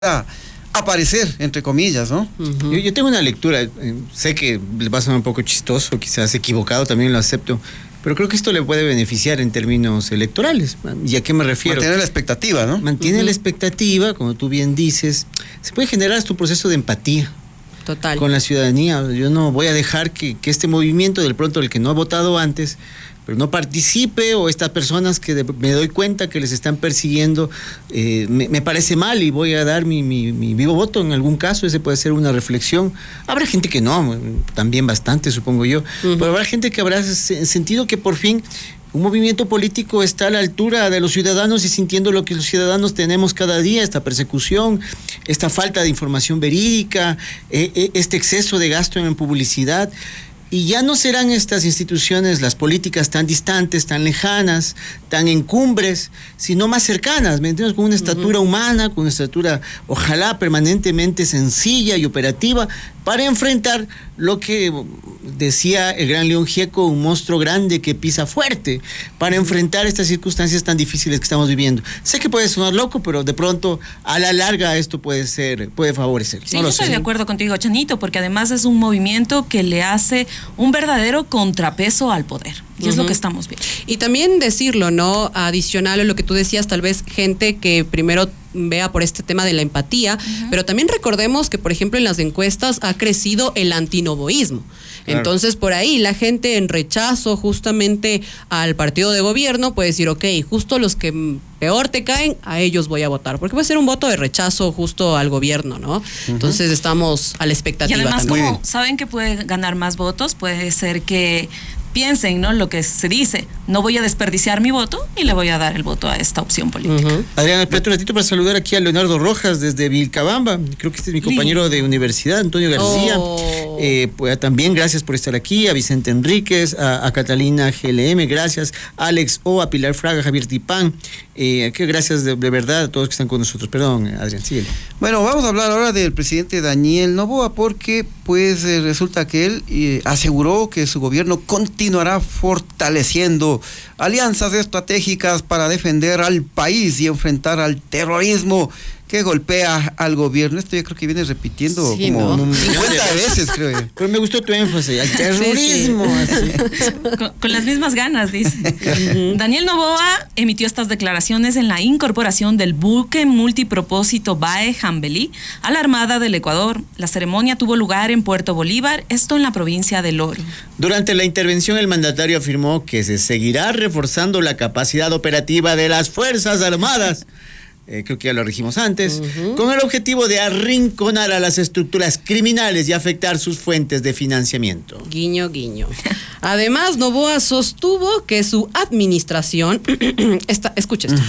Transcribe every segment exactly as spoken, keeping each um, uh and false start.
a aparecer, entre comillas, ¿no? Uh-huh. yo, yo tengo una lectura, eh, sé que le va a sonar un poco chistoso, quizás equivocado, también lo acepto, pero creo que esto le puede beneficiar en términos electorales. ¿Y a qué me refiero? Mantener la expectativa, ¿no? Mantiene Uh-huh. la expectativa, como tú bien dices, se puede generar hasta un proceso de empatía. Total. Con la ciudadanía. Yo no voy a dejar que, que este movimiento, del pronto el que no ha votado antes, pero no participe, o estas personas que de, me doy cuenta que les están persiguiendo, eh, me, me parece mal y voy a dar mi, mi, mi vivo voto en algún caso. Ese puede ser una reflexión. Habrá gente que no, también bastante, supongo yo, uh-huh. pero habrá gente que habrá sentido que por fin un movimiento político está a la altura de los ciudadanos y sintiendo lo que los ciudadanos tenemos cada día, esta persecución, esta falta de información verídica, eh, este exceso de gasto en publicidad. Y ya no serán estas instituciones, las políticas, tan distantes, tan lejanas, tan encumbres, sino más cercanas, ¿me entiendes? Con una estatura uh-huh. humana, con una estatura, ojalá, permanentemente sencilla y operativa, para enfrentar lo que decía el gran León Gieco, un monstruo grande que pisa fuerte, para enfrentar estas circunstancias tan difíciles que estamos viviendo. Sé que puede sonar loco, pero de pronto, a la larga, esto puede ser, puede favorecer. Sí, no yo estoy de acuerdo contigo, Chanito, porque además es un movimiento que le hace un verdadero contrapeso al poder. Y uh-huh. es lo que estamos viendo. Y también decirlo, ¿no? Adicional a lo que tú decías, tal vez gente que primero vea por este tema de la empatía, uh-huh. pero también recordemos que, por ejemplo, en las encuestas ha crecido el antinovoísmo. Claro. Entonces, por ahí la gente en rechazo justamente al partido de gobierno puede decir, ok, justo los que peor te caen, a ellos voy a votar, porque puede ser un voto de rechazo justo al gobierno, ¿no? Uh-huh. Entonces estamos a la expectativa. Y además, también. como saben que puede ganar más votos, puede ser que piensen, ¿no? Lo que se dice, no voy a desperdiciar mi voto y le voy a dar el voto a esta opción política. Uh-huh. Adriana, espérate un ratito para saludar aquí a Leonardo Rojas desde Vilcabamba. Creo que este es mi compañero de universidad, Antonio García. Oh. Eh, pues, también gracias por estar aquí. A Vicente Enríquez, a, a Catalina G L M, gracias. A Alex O, a Pilar Fraga, Javier Tipán. Eh, que gracias de, de verdad a todos que están con nosotros. Perdón, Adrián, síguele. Bueno, vamos a hablar ahora del presidente Daniel Noboa, porque pues eh, resulta que él eh, aseguró que su gobierno continuará fortaleciendo alianzas estratégicas para defender al país y enfrentar al terrorismo que golpea al gobierno. Esto yo creo que viene repitiendo sí, como ¿no? cincuenta veces, creo yo. Pero me gustó tu énfasis, al terrorismo. Sí, sí. Así. Con, con las mismas ganas, dice. Uh-huh. Daniel Noboa emitió estas declaraciones en la incorporación del buque multipropósito Bae Jambelí a la Armada del Ecuador. La ceremonia tuvo lugar en Puerto Bolívar, esto en la provincia de Loro. Durante la intervención, el mandatario afirmó que se seguirá reforzando la capacidad operativa de las Fuerzas Armadas. Eh, creo que ya lo dijimos antes, uh-huh. con el objetivo de arrinconar a las estructuras criminales y afectar sus fuentes de financiamiento. Guiño, guiño. Además, Noboa sostuvo que su administración, está, escucha esto,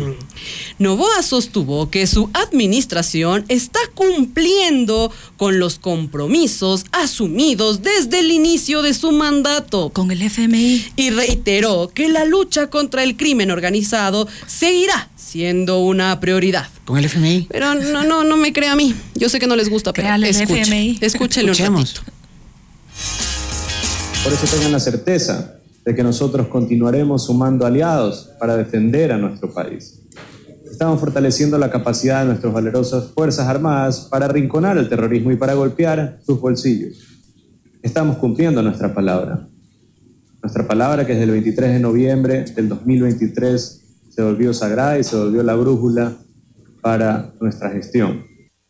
Noboa sostuvo que su administración está cumpliendo con los compromisos asumidos desde el inicio de su mandato con el F M I y reiteró que la lucha contra el crimen organizado seguirá siendo una prioridad. ¿Con el F M I? Pero no, no, no me crea a mí. Yo sé que no les gusta, pero Créale escuche, F M I. Escúchenlo un ratito. Por eso tengan la certeza de que nosotros continuaremos sumando aliados para defender a nuestro país. Estamos fortaleciendo la capacidad de nuestras valerosas Fuerzas Armadas para arrinconar el terrorismo y para golpear sus bolsillos. Estamos cumpliendo nuestra palabra. Nuestra palabra que desde el veintitrés de noviembre del dos mil veintitrés se volvió sagrada y se volvió la brújula para nuestra gestión.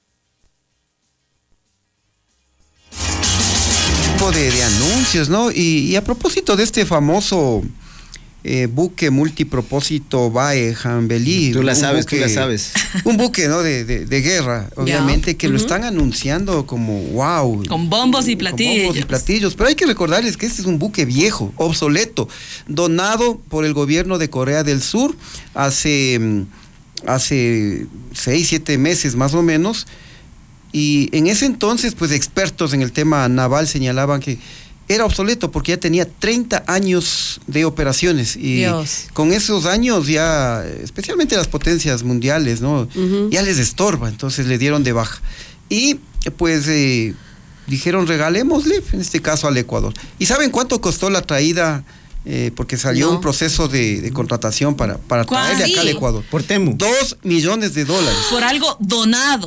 De, de anuncios, ¿no? Y, y a propósito de este famoso eh, buque multipropósito Bae Jambelí. Tú la sabes, buque, tú la sabes. Un buque, ¿no? De, de, de guerra, obviamente, yeah. que uh-huh. lo están anunciando como wow. Con bombos y platillos. Con bombos y platillos. Pero hay que recordarles que este es un buque viejo, obsoleto, donado por el gobierno de Corea del Sur hace, hace seis, siete meses más o menos. Y en ese entonces, pues expertos en el tema naval señalaban que era obsoleto porque ya tenía treinta años de operaciones y Dios. Con esos años ya, especialmente las potencias mundiales, ¿no? Uh-huh. Ya les estorba, entonces le dieron de baja. Y pues eh, dijeron regalémosle, en este caso al Ecuador. ¿Y saben cuánto costó la traída? Eh, porque salió no. un proceso de, de contratación para, para traerle acá al Ecuador. Por Temu. Dos millones de dólares. Por algo donado.